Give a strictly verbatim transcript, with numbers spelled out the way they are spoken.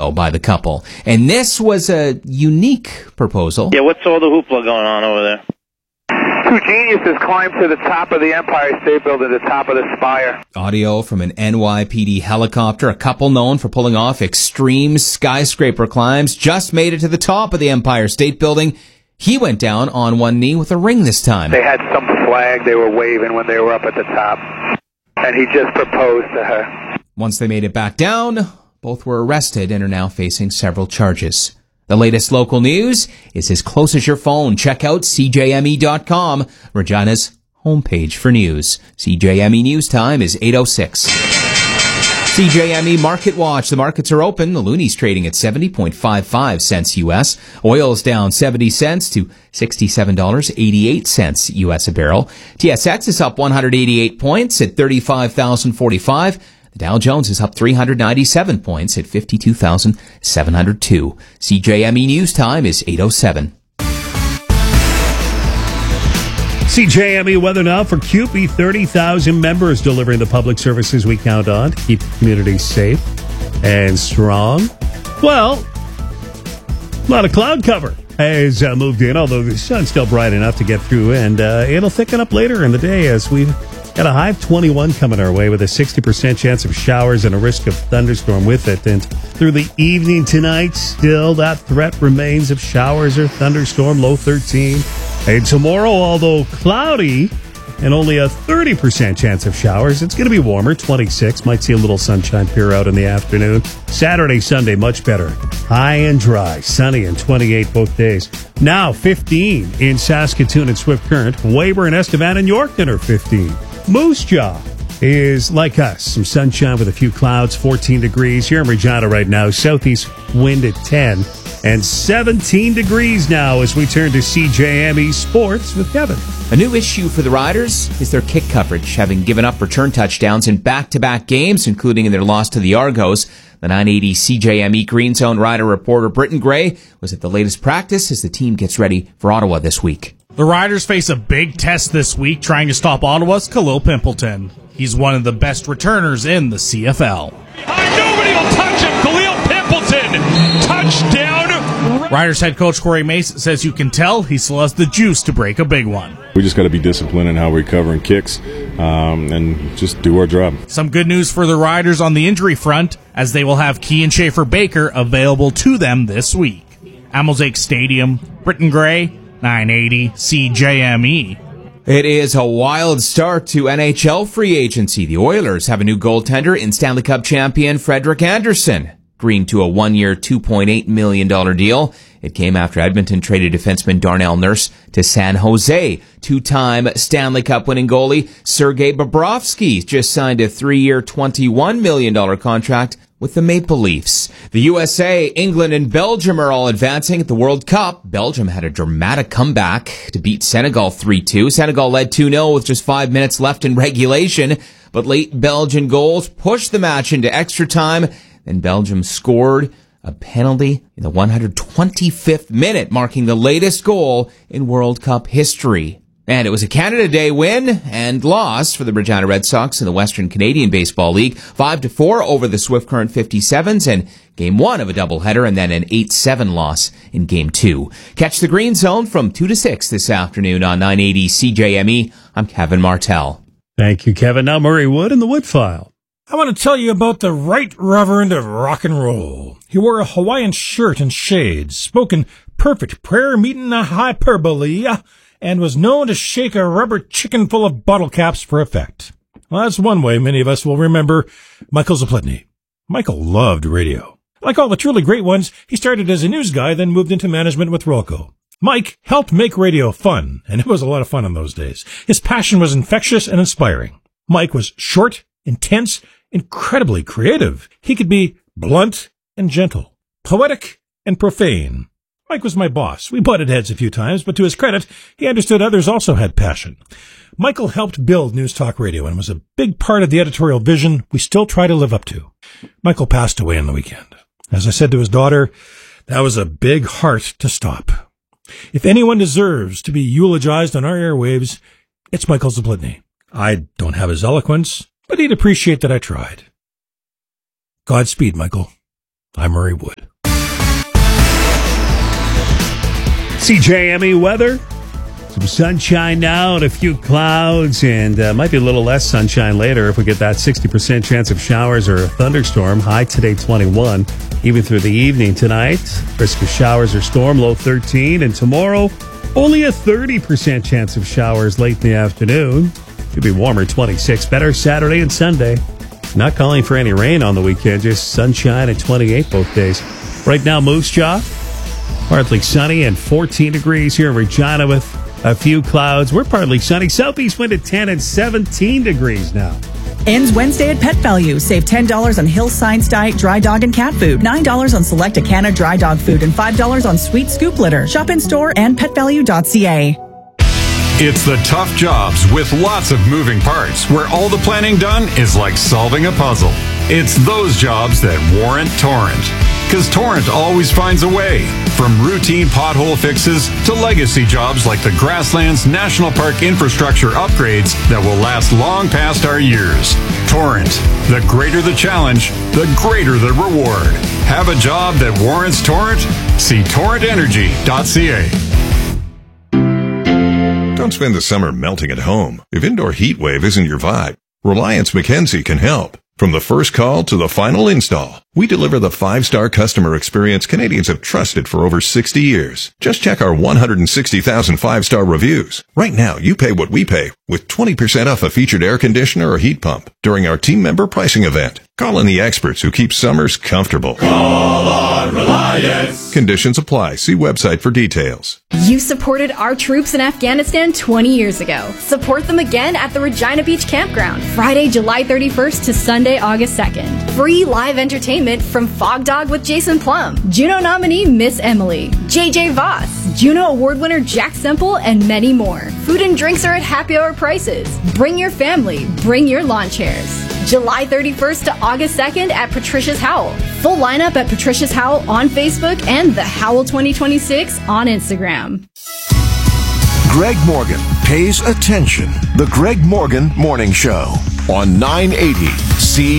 ago by the couple. And this was a unique proposal. Yeah, what's all the hoopla going on over there? Two geniuses climbed to the top of the Empire State Building, the top of the spire. Audio from an N Y P D helicopter. A couple known for pulling off extreme skyscraper climbs just made it to the top of the Empire State Building. He went down on one knee with a ring this time. They had some flag they were waving when they were up at the top, and he just proposed to her. Once they made it back down, both were arrested and are now facing several charges. The latest local news is as close as your phone. Check out C J M E dot com, Regina's homepage for news. C J M E News Time is eight oh six. C J M E Market Watch. The markets are open. The Looney's trading at seventy point five five cents U S. Oil's down seventy cents to sixty-seven dollars and eighty-eight cents U S a barrel. T S X is up one hundred eighty-eight points at thirty-five thousand forty-five. The Dow Jones is up three hundred ninety-seven points at fifty-two thousand seven hundred two. C J M E News Time is eight oh seven. C J M E weather now for C U P E. thirty thousand members delivering the public services we count on to keep the community safe and strong. Well, a lot of cloud cover has uh, moved in, although the sun's still bright enough to get through, and uh, it'll thicken up later in the day as we've got a high of twenty-one coming our way with a sixty percent chance of showers and a risk of thunderstorm with it. And through the evening tonight, still that threat remains of showers or thunderstorm, low thirteen. And tomorrow, although cloudy and only a thirty percent chance of showers, it's going to be warmer, twenty-six. Might see a little sunshine peer out in the afternoon. Saturday, Sunday, much better. High and dry, sunny and twenty-eight both days. Now fifteen in Saskatoon and Swift Current. Weyburn, Estevan, and Yorkton are fifteen. Moose Jaw is like us. Some sunshine with a few clouds, fourteen degrees. Here in Regina right now, southeast wind at ten. And seventeen degrees now as we turn to C J M E Sports with Kevin. A new issue for the Riders is their kick coverage, having given up return touchdowns in back-to-back games, including in their loss to the Argos. The nine eighty C J M E Green Zone Rider reporter Britton Gray was at the latest practice as the team gets ready for Ottawa this week. The Riders face a big test this week trying to stop Ottawa's Khalil Pimpleton. He's one of the best returners in the C F L. Nobody will touch him. Khalil Pimpleton, touchdown. Riders head coach Corey Mace says you can tell he still has the juice to break a big one. We just got to be disciplined in how we're covering kicks um, and just do our job. Some good news for the Riders on the injury front, as they will have Kean Schaefer-Baker available to them this week. Amosake Stadium, Britton Gray, nine eighty C J M E. It is a wild start to N H L free agency. The Oilers have a new goaltender in Stanley Cup champion Frederik Andersen, agreeing to a one-year, two point eight million dollars deal. It came after Edmonton traded defenseman Darnell Nurse to San Jose. Two-time Stanley Cup winning goalie Sergei Bobrovsky just signed a three-year, twenty-one million dollars contract with the Maple Leafs. The U S A, England, and Belgium are all advancing at the World Cup. Belgium had a dramatic comeback to beat Senegal three two. Senegal led two nil with just five minutes left in regulation, but late Belgian goals pushed the match into extra time. Then Belgium scored a penalty in the one hundred twenty-fifth minute, marking the latest goal in World Cup history. And it was a Canada Day win and loss for the Regina Red Sox in the Western Canadian Baseball League. five to four over the Swift Current fifty-sevens and game one of a doubleheader, and then an eight seven loss in game two. Catch the Green Zone from two to six this afternoon on nine eighty C J M E. I'm Kevin Martell. Thank you, Kevin. Now Murray Wood in the Wood File. I want to tell you about the Right Reverend of Rock and Roll. He wore a Hawaiian shirt and shades, spoke in perfect prayer meeting a hyperbole, and was known to shake a rubber chicken full of bottle caps for effect. Well, that's one way many of us will remember Michael Zaplitny. Michael loved radio. Like all the truly great ones, he started as a news guy, then moved into management with Rolco. Mike helped make radio fun, and it was a lot of fun in those days. His passion was infectious and inspiring. Mike was short, intense, incredibly creative. He could be blunt and gentle, poetic and profane. Mike was my boss. We butted heads a few times, but to his credit, he understood others also had passion. Michael helped build News Talk Radio and was a big part of the editorial vision we still try to live up to. Michael passed away on the weekend. As I said to his daughter, that was a big heart to stop. If anyone deserves to be eulogized on our airwaves, it's Michael Zaplitny. I don't have his eloquence, but he'd appreciate that I tried. Godspeed, Michael. I'm Murray Wood. C J M E weather. Some sunshine now and a few clouds, and uh, might be a little less sunshine later if we get that sixty percent chance of showers or a thunderstorm. High today twenty-one, even through the evening tonight. Risk of showers or storm, low thirteen, and tomorrow only a thirty percent chance of showers late in the afternoon. Should be warmer, twenty-six. Better Saturday and Sunday. Not calling for any rain on the weekend, just sunshine and twenty-eight both days. Right now, Moose Jaw, partly sunny and fourteen degrees here in Regina with a few clouds. We're partly sunny. Southeast wind at ten and seventeen degrees now. Ends Wednesday at Pet Value. Save ten dollars on Hill Science Diet dry dog and cat food, nine dollars on select Acana dry dog food, and five dollars on Sweet Scoop litter. Shop in store and pet value dot c a. It's the tough jobs with lots of moving parts where all the planning done is like solving a puzzle. It's those jobs that warrant Torrent. Because Torrent always finds a way. From routine pothole fixes to legacy jobs like the Grasslands National Park infrastructure upgrades that will last long past our years. Torrent. The greater the challenge, the greater the reward. Have a job that warrants Torrent? See torrent energy dot c a. Don't spend the summer melting at home. If indoor heat wave isn't your vibe, Reliance Mackenzie can help. From the first call to the final install, we deliver the five-star customer experience Canadians have trusted for over sixty years. Just check our one hundred sixty thousand five-star reviews. Right now, you pay what we pay with twenty percent off a featured air conditioner or heat pump during our team member pricing event. Call in the experts who keep summers comfortable. Call on Reliance. Conditions apply. See website for details. You supported our troops in Afghanistan twenty years ago. Support them again at the Regina Beach Campground, Friday, July thirty-first to Sunday, August second. Free live entertainment from Fog Dog with Jason Plum, Juno nominee Miss Emily, J J Voss, Juno Award winner Jack Semple, and many more. Food and drinks are at happy hour prices. Bring your family. Bring your lawn chairs. July thirty-first to August second at Patricia's Howl. Full lineup at Patricia's Howl on Facebook and the Howl twenty twenty-six on Instagram. Greg Morgan pays attention. The Greg Morgan Morning Show on nine eighty C.